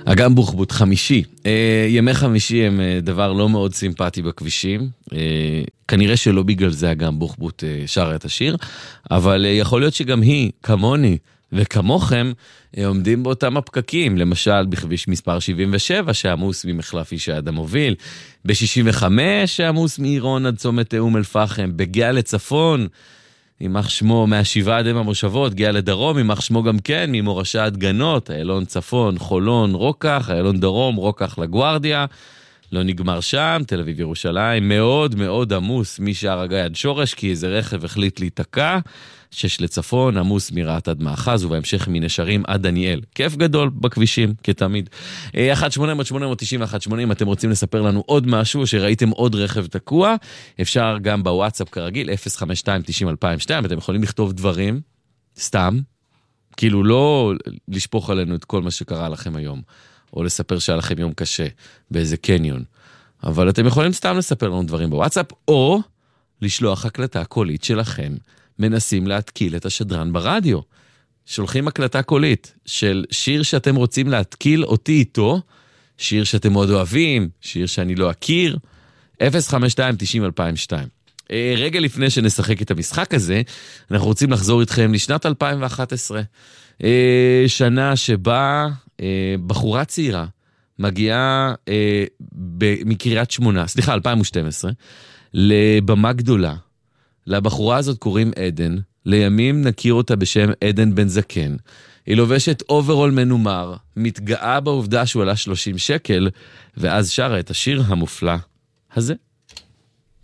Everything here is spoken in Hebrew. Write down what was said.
אגם בוחבוט, חמישי. ימי חמישי הם דבר לא מאוד סימפטי בכבישים. כנראה שלא בגלל זה אגם בוחבוט שרה את השיר, אבל יכול להיות שגם היא, כמוני וכמוכם, עומדים באותם הפקקים. למשל, בכביש מספר 77, שעמוס ממחלף איש האדם מוביל. ב-65, שעמוס מעירון עד צומת אום אל פחם. בגאה לצפון, יימח שמו מהשבעה עד המושבות, גאה לדרום, יימח שמו גם כן, ממורשה עד גנות, איילון צפון, חולון, רוקח, איילון דרום, רוקח לגוארדיה, לא נגמר שם, תל אביב ירושלים, מאוד מאוד עמוס משער הגיא עד שורש, כי איזה רכב החליט להתקע, 6 לצפון, עמוס מרעת עד מאחז, ובהמשך מנשרים עד דניאל. כיף גדול בכבישים, כתמיד. 1-800-890-180, אתם רוצים לספר לנו עוד משהו, שראיתם עוד רכב תקוע, אפשר גם בוואטסאפ כרגיל, 052-90-2002, אתם יכולים לכתוב דברים, סתם, כאילו לא לשפוך עלינו את כל מה שקרה לכם היום, או לספר שהיה לכם יום קשה, באיזה קניון, אבל אתם יכולים סתם לספר לנו דברים בוואטסאפ, או לשלוח הקלטה קולית שלכם, מנסים להתקיל את השדרן ברדיו. שולחים הקלטה קולית של שיר שאתם רוצים להתקיל אותי איתו, שיר שאתם מאוד אוהבים, שיר שאני לא אכיר, 052-90-2002. רגע לפני שנשחק את המשחק הזה, אנחנו רוצים לחזור איתכם לשנת 2011, שנה שבה בחורה צעירה מגיעה מקריית שמונה, 2012, לבמה גדולה. לבחורה הזאת קוראים עדן, לימים נכיר אותה בשם עדן בן זקן. היא לובשת אוברול מנומר, מתגאה בעובדה שהוא עלה 30 שקל, ואז שרה את השיר המופלא הזה.